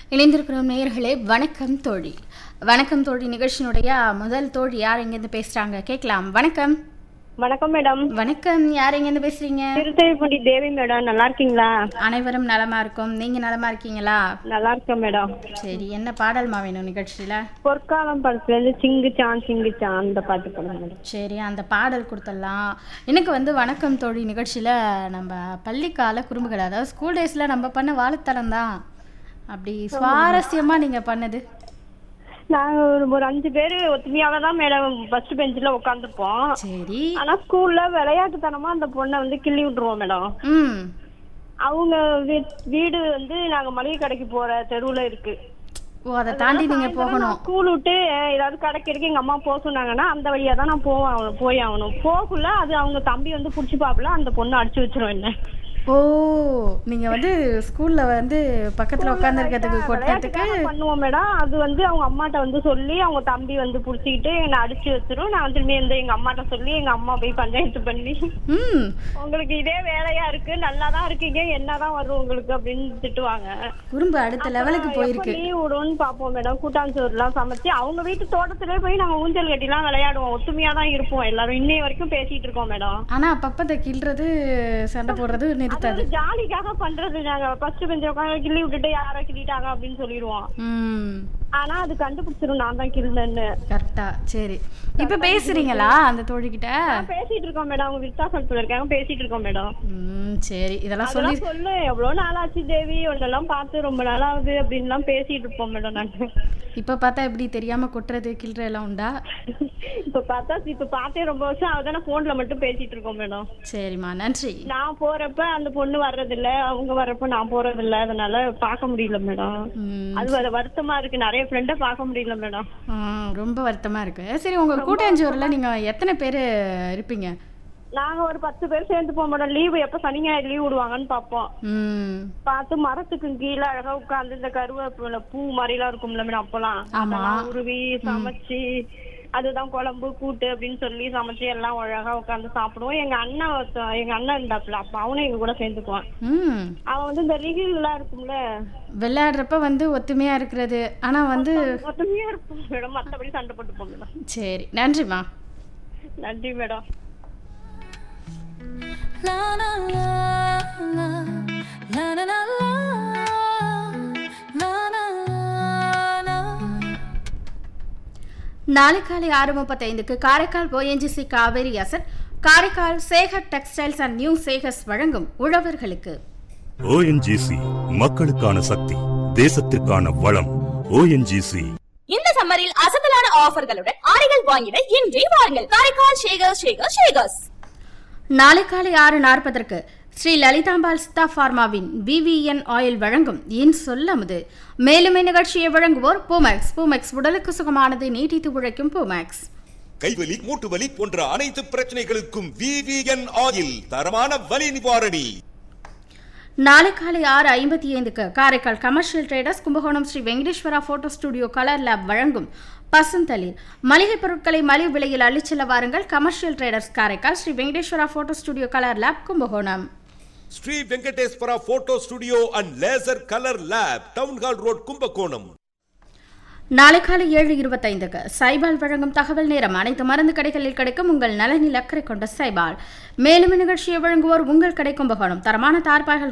இணைந்திருக்கிறோம் நேயர்களே. வணக்கம் தோழி. வணக்கம் தோழி நிகழ்ச்சியினுடைய முதல் தோழி யார் எங்கேருந்து பேசுறாங்க கேட்கலாம். வணக்கம். வணக்கம் மேடம். வணக்கம். யார் எங்கேருந்து பேசுறீங்க? திருத்தேவிப்பட்டி தேவி மேடம். நல்லா இருக்கீங்களா? அனைவரும் நலமா இருக்கும். நீங்க நலமா இருக்கீங்களா? நல்லா இருக்கேன் மேடம். சரி, என்ன பாடல்மா வேணும் நிகழ்ச்சியில? பொற்காலம் படத்துல இருந்து சிங்குச்சான் அந்த பாட்டு போடுங்க மேடம். சரி, அந்த பாடல் கொடுத்துடலாம். எனக்கு வணக்கம் தோழி நிகழ்ச்சியில நம்ம பள்ளிக்கால குறும்புகள், அதாவது ஸ்கூல் டேஸ்ல நம்ம பண்ண வாழைத்தனம் தான் அப்படி சுவாரஸ்யமா நீங்க பண்ணது. நாங்க ஒரு 5 பேர் ஒத்துமையாக தான் மேடம் ஃபர்ஸ்ட் பெஞ்சில் உட்காந்துப்போம். சரி. ஆனா ஸ்கூல்ல விளையாட்டுத்தனமா அந்த பொண்ணை கிள்ளி விட்டுருவோம் மேடம். அவங்க வீடு நாங்க மளிகை கடைக்கு போற தெருவுல இருக்கு. ஓ, அதை தாண்டி நீங்க போகணும். ஸ்கூல் விட்டு ஏதாவது கடைக்கு இருக்கு எங்க அம்மா போக சொன்னாங்கன்னா அந்த வழியா தான் நான் போய் ஆகணும். போகல அது அவங்க தம்பி புடிச்சு பாப்பல அந்த பொண்ணு அடிச்சு வச்சிரும் என்ன. ஓ, நீங்க ஸ்கூல்ல பக்கத்துல உட்கார்ந்து இருக்கிறதுக்கு கொட்டத்துக்கு பண்ணுவோம் மேடம். அது அவங்க அம்மாட்ட சொல்லி அவங்க தம்பி புடிச்சிக்கிட்டு என்ன அடிச்சு வச்சிரும். நான் திரும்பி எங்க அம்மாட்ட சொல்லி எங்க அம்மா போய் பஞ்சாயத்து பண்ணி உங்களுக்கு இதே வேலையா இருக்கு, நல்லாதான் இருக்கீங்க, என்னதான் வரும் உங்களுக்கு அப்படின்னு திட்டுவாங்க. குறும்பு அடுத்த லெவலுக்கு போயிருக்கு. லீவ் விடுவோம்னு பாப்போம் மேடம். கூட்டாஞ்சோறு எல்லாம் சமைச்சு அவங்க வீட்டு தோட்டத்திலே போய் நாங்க ஊஞ்சல் கட்டி எல்லாம் விளையாடுவோம். ஒத்துமையா தான் இருப்போம் எல்லாரும். இன்னைய வரைக்கும் பேசிட்டு இருக்கோம் மேடம். ஆனா பப்பத்தை கிள்றது சண்டை போடுறது ஜாலிக்காக பண்றது. நாங்க ஃபர்ஸ்ட் பெஞ்ச் உட்காந்து கிள்ளி விட்டுட்டு யாரோ கிள்ளிட்டாங்க அப்படின்னு சொல்லிடுவோம். ஆனா அது கண்டுபிடிச்சிரும் நான் தான் கிள்ளுன்னு. கரெக்டா. சரி, இப்ப பேசுறீங்களா அந்த தோழி கிட்ட? பேசிட்டு இருக்கோம் மேடம். அவங்க விருத்தாசலத்துல இருக்காங்க, பேசிட்டு இருக்கோம் மேடம். சரி, இதெல்லாம் சொல்லு எவ்வளவு நாள் ஆச்சு தேவி, உன்னெல்லாம் பார்த்து ரொம்ப நாள் ஆகுது அப்படின்னு எல்லாம் பேசிட்டு இருப்போம் மேடம். நாங்க இப்ப பார்த்தா எப்படி தெரியாம கொட்டுறது கிள்ற எல்லாம் உண்டா? இப்ப பார்த்தே ரொம்ப வருஷம் ஆகுதான போன்ல மட்டும் பேசிட்டு இருக்கோம் மேடம். சரிம்மா, நன்றி. நான் போறப்ப அந்த பொண்ணு வர்றதில்ல, அவங்க வர்றப்ப நான் போறதில்ல, அதனால பார்க்க முடியல மேடம். அது வருத்தமா இருக்கு. நிறைய ஃப்ரெண்ட பார்க்க முடியல மேடம். ரொம்ப வருத்தமா இருக்கு. சரி, உங்க கூட்டாஞ்சோறுல நீங்க எத்தனை பேரு இருப்பீங்க? நாங்க ஒரு 10 பேர் சேர்ந்து போக மேடம். லீவு எப்ப சனி ஞாயிறு லீவ் விடுவாங்கன்னு பாப்போம். பார்த்து மரத்துக்கு கீழே அழகா உட்காந்து இந்த கருவேப்பிலை பூ மாதிரி எல்லாம் இருக்கும்ல மேடம். அப்பெல்லாம் உருவி சமைச்சு அதுதான் குழம்பு கூட்டு அப்படின்னு சொல்லி சமைச்சு எல்லாம் அழகா உட்காந்து சாப்பிடுவோம். எங்க அண்ணன் இருந்தாப்புல, அப்ப அவனும் எங்க கூட சேர்ந்துக்குவான். அவன் இந்த ரிகில் எல்லாம் இருக்கும்ல விளையாடுறப்ப ஒத்துமையா இருக்கிறது. ஆனா ஒத்துமையா இருக்கும் மேடம். மத்தபடி சண்டை போட்டு போங்க மேடம். சரி, நன்றிமா. நன்றி மேடம். நாளை காலை 6:35 Karaikal ONGC Kaveri asset, Karaikal Sekar textiles and new Sekar's வழங்கும் உழவர்களுக்கு. ONGC மக்களுக்கான சக்தி, தேசத்திற்கான வளம். ONGC இந்த சம்மரில் அசத்தலான ஆஃபர்களுடன் ஆடைகள் வாங்கிட இன்றே வாருங்கள் காரைக்கால் ஷேகர்ஸ். நாளை காலை 6:40 ஸ்ரீ லலிதாம்பாள் சித்தா பார்மாவின் BVN ஆயில் வழங்கும் என் சொல்லமுது. மேலும் இந்நிகழ்ச்சியை வழங்குவோர் பூமெக்ஸ் உடலுக்கு சுகமானது, நீட்டித்து உழைக்கும் பூமெக்ஸ். கைவலி, மூட்டு வலி போன்ற அனைத்து பிரச்சனைகளுக்கும் BVN ஆயில் தரமான வலி நிவாரணி. நாளை காலை 6:55 Karaikal commercial traders Kumbakonam Sri Venkateswara photo studio colour lab வழங்கும் பசுந்தளிர். மளிகை பொருட்களை மலிவு விலையில் அள்ளிச்செல்ல வாருங்கள். Commercial traders Karaikal, Sri Venkateswara photo studio colour lab Kumbakonam. Sri Venkateswara photo studio and laser colour lab, town hall road, Kumbakonam. நாளை காலை 7:25 சைபால் வழங்கும் தகவல் நேரம். அனைத்து மருந்து கடைகளில் கிடைக்கும் உங்கள் நலனில் அக்கறை கொண்ட சைபால். மேலும் நிகழ்ச்சியை வழங்குவோர் உங்கள் கடை கும்பகோணம். தரமான தார்பாய்கள்